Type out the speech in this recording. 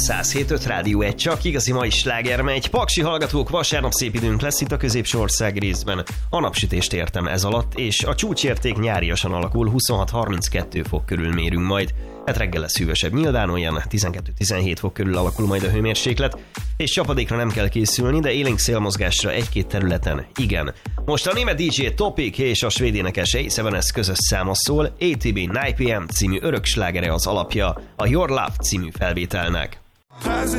107.5 Rádió 1, csak igazi mai sláger megy. Paksi hallgatók, vasárnap szép időnk lesz itt a középső ország részben. A napsütést értem ez alatt, és a csúcsérték nyáriasan alakul, 26-32 fok körül mérünk majd. Hát reggel lesz hűvösebb, nyilván olyan 12-17 fok körül alakul majd a hőmérséklet, és csapadékra nem kell készülni, de élénk szélmozgásra egy-két területen igen. Most a német DJ Topic és a svéd énekes A7S közös száma szól, ATB 9 PM című örök slágere az alapja a Your Love című felvételnek. Passing